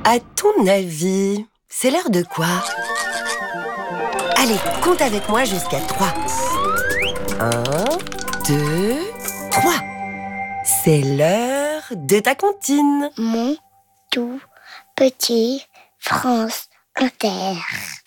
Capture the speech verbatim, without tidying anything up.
À ton avis, c'est l'heure de quoi? Allez, compte avec moi jusqu'à trois. Un, deux, trois. C'est l'heure de ta comptine. Mon tout petit France Inter.